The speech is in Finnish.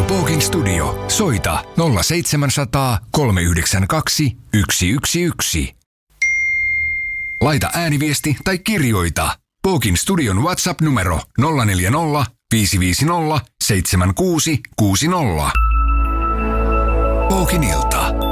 Booking Studio. Soita 0700 392 111. Laita ääniviesti tai kirjoita. Booking Studion WhatsApp-numero 040 550 7660. Booking ilta.